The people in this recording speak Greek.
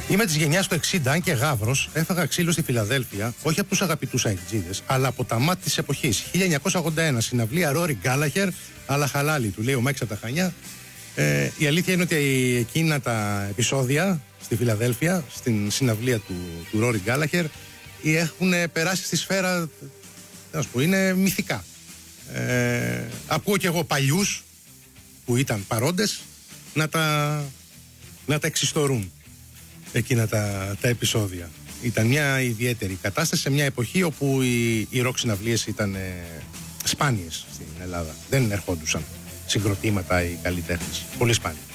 Είμαι της γενιάς του 60, αν και γάβρος, έφαγα ξύλο στη Φιλαδέλφια, όχι από τους αγαπητούς αεκτζίδες, αλλά από τα μάτια της εποχής. 1981, συναυλία Ρόρι Γκάλαχερ, αλλά χαλάλι, του λέει ο Μάκης από τα Χανιά. Η αλήθεια είναι ότι εκείνα τα επεισόδια στη Φιλαδέλφια, στην συναυλία του Ρόρι Γκάλαχερ, έχουν περάσει στη σφαίρα, να σου πω, είναι μυθικά. Ακούω κι εγώ παλιούς που ήταν παρόντες να τα εξιστορούν εκείνα τα επεισόδια. Ήταν μια ιδιαίτερη κατάσταση σε μια εποχή όπου οι ροκ συναυλίες ήταν σπάνιες στην Ελλάδα. Δεν ερχόντουσαν συγκροτήματα ή καλλιτέχνες. Πολύ σπάνια.